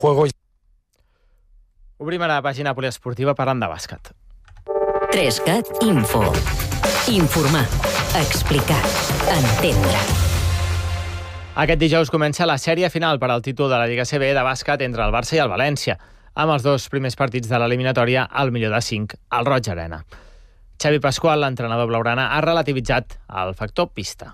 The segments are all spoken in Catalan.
juego. Obrim ara la pàgina poliesportiva parlant de bàsquet. 3CAT Info. Informar, explicar, entendre. Aquest dijous comença la sèrie final per al títol de la Lliga CB de bàsquet entre el Barça i el València, amb els dos primers partits de l'eliminatòria al millor de 5, al Roig Arena. Xavi Pascual, l'entrenador blaugrana, ha relativitzat el factor pista.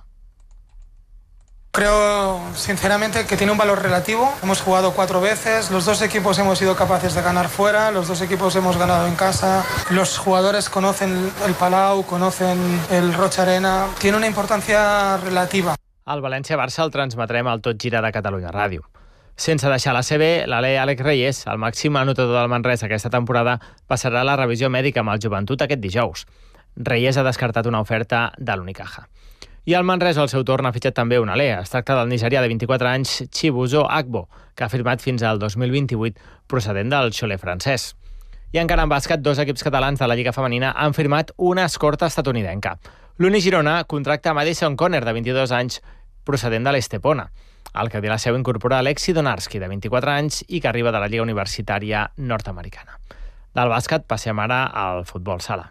Creo sinceramente que tiene un valor relativo. Hemos jugado 4 veces, los dos equipos hemos sido capaces de ganar fuera, los dos equipos hemos ganado en casa, los jugadores conocen el Palau, conocen el Roig Arena, tiene una importancia relativa. Al València-Barça el transmetrem al Tot Gira de Catalunya Ràdio. Sense deixar la CB, l'alè Àlex Reyes, el màxim anotador del Manresa aquesta temporada, passarà la revisió mèdica amb el Joventut aquest dijous. Reyes ha descartat una oferta de l'Unicaja. I el Manresa, al seu torn, ha fitxat també un alè. Es tracta del nigerià de 24 anys, Chibuzo Agbo, que ha firmat fins al 2028, procedent del Cholet francès. I encara en bàsquet, 2 equips catalans de la Lliga Femenina han firmat una escorta estatunidenca. L'Uni Girona contracta Madison Conner, de 22 anys, procedent de l'Estepona. El que de la seu incorpora Alexi Donarski, de 24 anys, i que arriba de la Lliga Universitària Nord-Americana. Del bàsquet passem ara al futbol sala.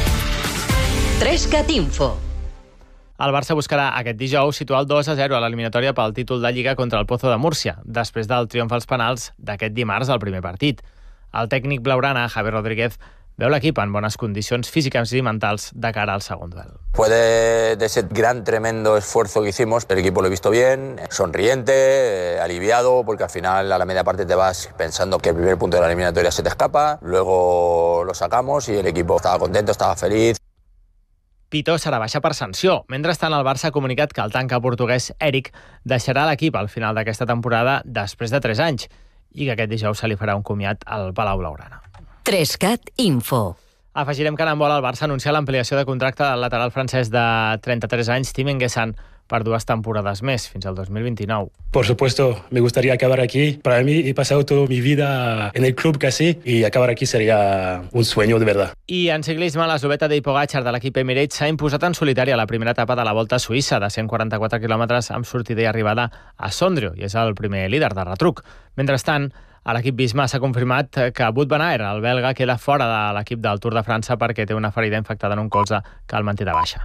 3CAT Info. El Barça buscarà aquest dijous situar el 2-0 a l'eliminatòria pel títol de Lliga contra el Pozo de Múrcia, després del triomf als penals d'aquest dimarts al primer partit. El tècnic blaugrana, Javier Rodríguez, veu l'equip en bones condicions físiques i mentals de cara al segon duel. Después de ese gran, tremendo esfuerzo que hicimos, el equipo lo he visto bien, sonriente, aliviado, porque al final a la media parte te vas pensando que el primer punto de la eliminatoria se te escapa, luego lo sacamos y el equipo estaba contento, estaba feliz. Pitó serà baixa per sanció. Mentrestant, el Barça ha comunicat que el tanca portuguès Eric deixarà l'equip al final d'aquesta temporada després de 3 anys i que aquest dijous se li farà un comiat al Palau Blaugrana. 3CAT Info. Afegirem que en vol el Barça anunciar l'ampliació de contracte del lateral francès de 33 anys, Tim Enguessan, per 2 temporades més, fins al 2029. Por supuesto, me gustaría acabar aquí. Para mí he pasado toda mi vida en el club casi y acabar aquí sería un sueño de verdad. I en ciclisme, la Zubeta de Pogačar de l'equip Emirates s'ha imposat en solitari a la primera etapa de la Volta a Suïssa de 144 quilòmetres amb sortida i arribada a Sondrio i és el primer líder de retruc. Mentrestant, a l'equip Visma s'ha confirmat que Wout van Aert, el belga, queda fora de l'equip del Tour de França perquè té una ferida infectada en un colze que el manté de baixa.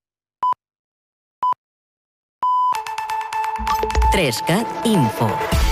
3CAT Info.